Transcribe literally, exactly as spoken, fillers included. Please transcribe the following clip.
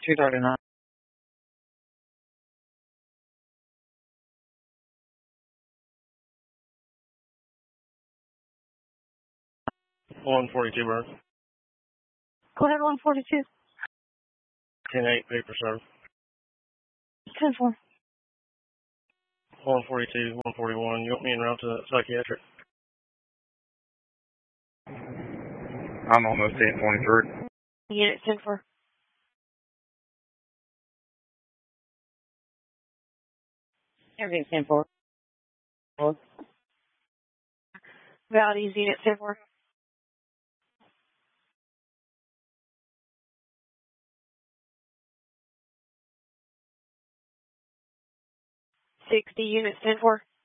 two thirty-nine. one forty-two, Bird. Go ahead, one forty-two. ten eight, paper serve. ten four. one forty-two, one forty-one. You want me en route to psychiatric? I'm almost ten twenty-three. Unit ten four. Everything's ten four. Valdez, unit ten four. sixty, unit ten four.